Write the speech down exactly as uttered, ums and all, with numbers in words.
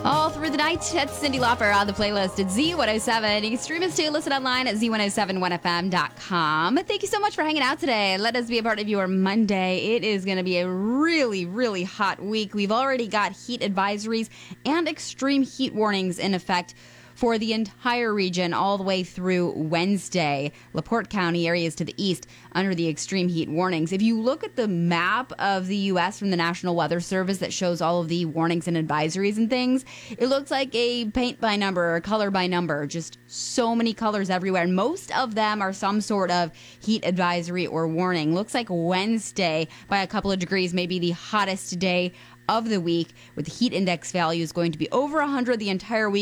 All through the night, that's Cyndi Lauper on the playlist at Z one oh seven. You can stream us too. Listen online at Z one oh seven one F M dot com. Thank you so much for hanging out today. Let us be a part of your Monday. It is going to be a really, really hot week. We've already got heat advisories and extreme heat warnings in effect for the entire region all the way through Wednesday. LaPorte County areas to the east under the extreme heat warnings. If you look at the map of the U S from the National Weather Service that shows all of the warnings and advisories and things, it looks like a paint by number or color by number. Just so many colors everywhere. And most of them are some sort of heat advisory or warning. Looks like Wednesday by a couple of degrees may be the hottest day of the week, with the heat index values going to be over one hundred the entire week.